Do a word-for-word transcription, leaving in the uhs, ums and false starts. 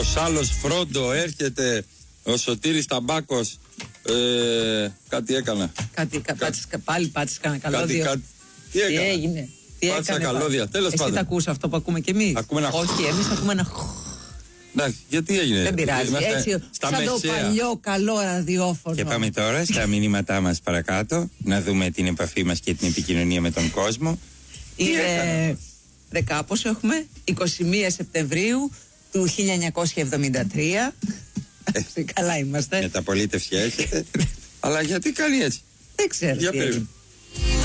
Ο Σάλος Φρόντο έρχεται, ο Σωτήρης Ταμπάκος. Ε, κάτι έκανα. Κάτι, κα, Κα... πάτσεις, πάλι πάτησες κανένα καλώδιο. Κάτι, τι, τι, τι έγινε. Τι πάτησα έκανε, καλώδια. Τέλος πάντων. Εσύ τα ακούς αυτό που ακούμε κι εμείς? Ακούμε ένα... Όχι, εμείς ακούμε ένα... Να, γιατί έγινε? Δεν πειράζει. Είμαστε Έτσι, στα σαν μεσαία. Το παλιό καλό ραδιόφωνο. Και πάμε τώρα στα μηνύματά μας παρακάτω, να δούμε την επαφή μας και την επικοινωνία με τον κόσμο. Είναι δεκάπος έχουμε, εικοστή πρώτη Σεπτεμβρίου του χίλια εννιακόσια εβδομήντα τρία. Καλά είμαστε. Μεταπολίτευση έχετε. Αλλά γιατί κάνει έτσι? Δεν ξέρω Για τι περίμενε. έγινε.